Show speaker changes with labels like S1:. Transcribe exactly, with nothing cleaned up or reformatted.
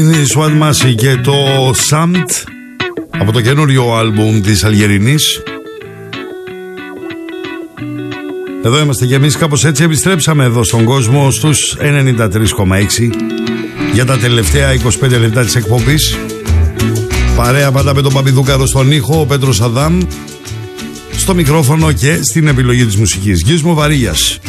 S1: Σουάν Μάση και το Σαμπτ από το καινούριο άλμπουμ της Αλγερινής. Εδώ είμαστε κι εμείς, κάπως έτσι επιστρέψαμε εδώ στον κόσμο στους ενενήντα τρία κόμμα έξι για τα τελευταία είκοσι πέντε λεπτά της εκπομπής. Παρέα πάντα με τον Παπιδούκα εδώ στον ήχο, ο Πέτρος Αδάμ στο μικρόφωνο και στην επιλογή της μουσικής. Γκίσμο Βαρύγιας.